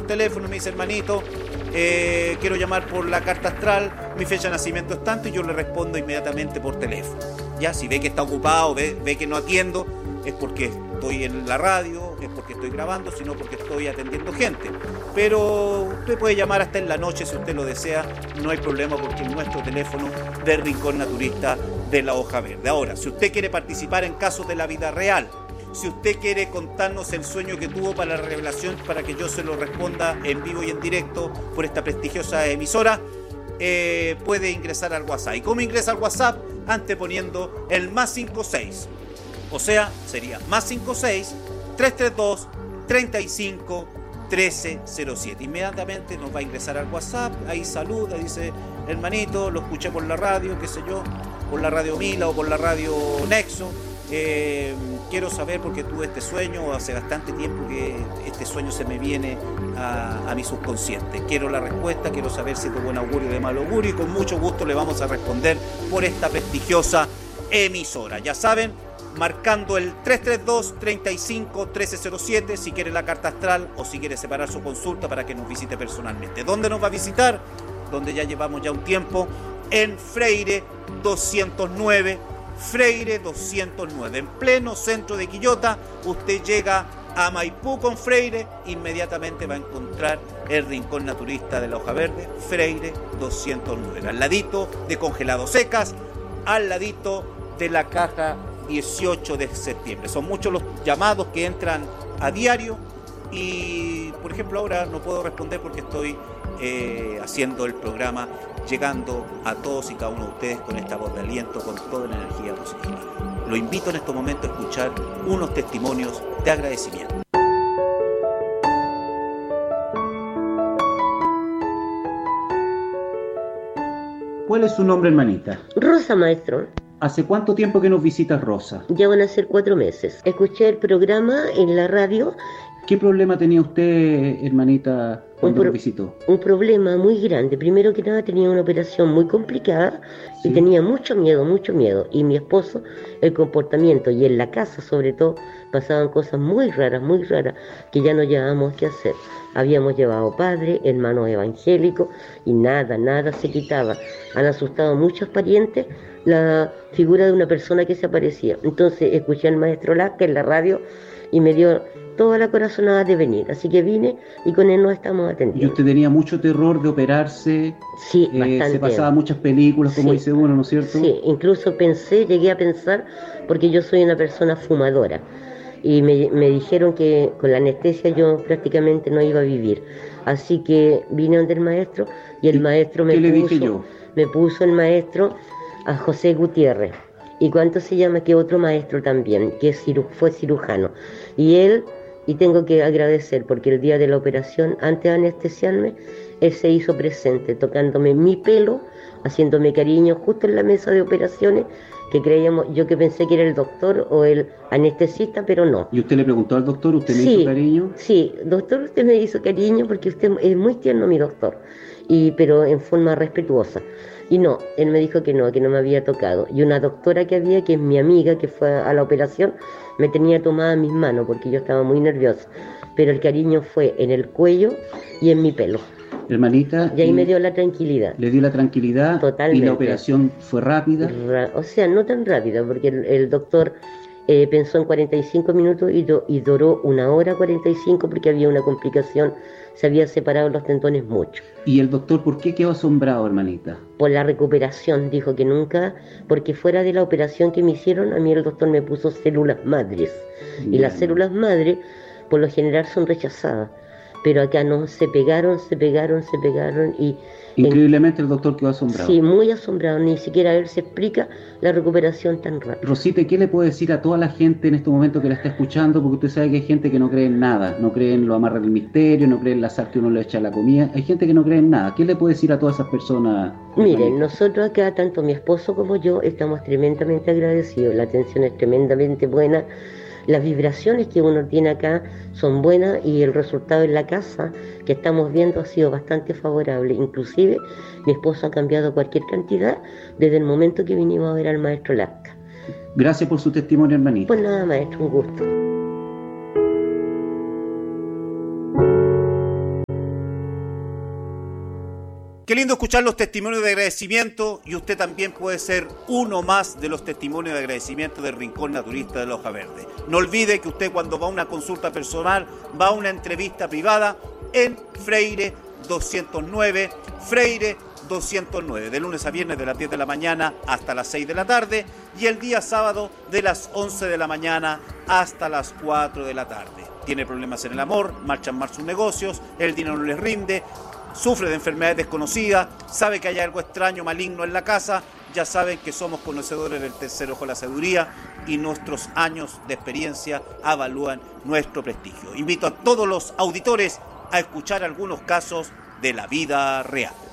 por teléfono y me dice, hermanito, quiero llamar por la carta astral, mi fecha de nacimiento es tanto, y yo le respondo inmediatamente por teléfono. Ya, si ve que está ocupado, ve que no atiendo, es porque estoy en la radio, es porque estoy grabando, sino porque estoy atendiendo gente. Pero usted puede llamar hasta en la noche si usted lo desea, no hay problema, porque es nuestro teléfono del Rincón Naturista de la Hoja Verde. Ahora, si usted quiere participar en casos de la vida real, si usted quiere contarnos el sueño que tuvo para la revelación, para que yo se lo responda en vivo y en directo por esta prestigiosa emisora, puede ingresar al WhatsApp. ¿Y cómo ingresa al WhatsApp? Anteponiendo el +56. O sea, sería +56 332 35 1307. Inmediatamente nos va a ingresar al WhatsApp, ahí saluda, dice, hermanito, lo escuché por la radio, qué sé yo, por la radio Mila o por la radio Nexo. Quiero saber, porque tuve este sueño hace bastante tiempo, que este sueño se me viene a mi subconsciente. Quiero la respuesta, quiero saber si es de buen augurio o de mal augurio, y con mucho gusto le vamos a responder por esta prestigiosa emisora. Ya saben, marcando el 332 35 1307 si quiere la carta astral o si quiere separar su consulta para que nos visite personalmente. ¿Dónde nos va a visitar? Donde ya llevamos ya un tiempo, en Freire 209. Freire 209, en pleno centro de Quillota. Usted llega a Maipú con Freire, inmediatamente va a encontrar el Rincón Naturista de la Hoja Verde, Freire 209, al ladito de Congelados Secas, al ladito de la caja 18 de septiembre. Son muchos los llamados que entran a diario y, por ejemplo, ahora no puedo responder porque estoy haciendo el programa, llegando a todos y cada uno de ustedes con esta voz de aliento, con toda la energía positiva. Lo invito en este momento a escuchar unos testimonios de agradecimiento. ¿Cuál es su nombre, hermanita? Rosa, maestro. ¿Hace cuánto tiempo que nos visitas, Rosa? Ya van a ser 4 meses. Escuché el programa en la radio. ¿Qué problema tenía usted, hermanita, cuando nos visitó? Un problema muy grande. Primero que nada, tenía una operación muy complicada y tenía mucho miedo. Y mi esposo, el comportamiento, y en la casa sobre todo, pasaban cosas muy raras, que ya no llevábamos qué hacer. Habíamos llevado padre, hermanos evangélicos, y nada se quitaba. Han asustado a muchos parientes la figura de una persona que se aparecía. Entonces escuché al maestro Lasca en la radio y me dio toda la corazonada de venir, así que vine y con él nos estamos atendiendo. ¿Y usted tenía mucho terror de operarse? Sí, bastante. Se pasaba muchas películas, como dice uno, ¿no es cierto? Sí, incluso llegué a pensar, porque yo soy una persona fumadora, y me dijeron que con la anestesia yo prácticamente no iba a vivir, así que vine donde el maestro, y el maestro me puso el maestro a José Gutiérrez. ¿Y cuánto se llama? Que otro maestro también, que fue cirujano. Y tengo que agradecer, porque el día de la operación, antes de anestesiarme, él se hizo presente, tocándome mi pelo, haciéndome cariño justo en la mesa de operaciones, yo que pensé que era el doctor o el anestesista, pero no. ¿Y usted le preguntó al doctor, usted me hizo cariño? Sí, doctor, usted me hizo cariño porque usted es muy tierno, mi doctor, pero en forma respetuosa. Y no, él me dijo que no me había tocado. Y una doctora que había, que es mi amiga, que fue a la operación, me tenía tomada mis manos porque yo estaba muy nerviosa. Pero el cariño fue en el cuello y en mi pelo. Hermanita. Y ahí me dio la tranquilidad. Le dio la tranquilidad. Totalmente. ¿Y la operación fue rápida? O sea, no tan rápida, porque el doctor pensó en 45 minutos y duró 1 hora 45 porque había una complicación. Se habían separado los tendones mucho. ¿Y el doctor por qué quedó asombrado, hermanita? Por la recuperación, dijo que nunca, porque fuera de la operación que me hicieron, a mí el doctor me puso células madres. Bien. Y las células madres, por lo general, son rechazadas. Pero acá no, se pegaron y... Increíblemente el doctor quedó asombrado. Sí, muy asombrado, ni siquiera él se explica la recuperación tan rápida. Rosita, ¿qué le puede decir a toda la gente en este momento que la está escuchando? Porque usted sabe que hay gente que no cree en nada, no cree en lo amarra del misterio, no cree en la sal que uno le echa a la comida, hay gente que no cree en nada. ¿Qué le puede decir a todas esas personas? Miren, nosotros acá, tanto mi esposo como yo, estamos tremendamente agradecidos, la atención es tremendamente buena. Las vibraciones que uno tiene acá son buenas y el resultado en la casa que estamos viendo ha sido bastante favorable. Inclusive mi esposo ha cambiado cualquier cantidad desde el momento que vinimos a ver al maestro Lasca. Gracias por su testimonio, hermanito. Pues nada, maestro, un gusto. Qué lindo escuchar los testimonios de agradecimiento, y usted también puede ser uno más de los testimonios de agradecimiento del Rincón Naturista de la Hoja Verde. No olvide que usted, cuando va a una consulta personal, va a una entrevista privada en Freire 209, Freire 209, de lunes a viernes de las 10 de la mañana hasta las 6 de la tarde, y el día sábado de las 11 de la mañana hasta las 4 de la tarde. Tiene problemas en el amor, marchan mal sus negocios, el dinero no les rinde, sufre de enfermedades desconocidas, sabe que hay algo extraño, maligno en la casa. Ya saben que somos conocedores del tercer ojo de la sabiduría, y nuestros años de experiencia avalúan nuestro prestigio. Invito a todos los auditores a escuchar algunos casos de la vida real.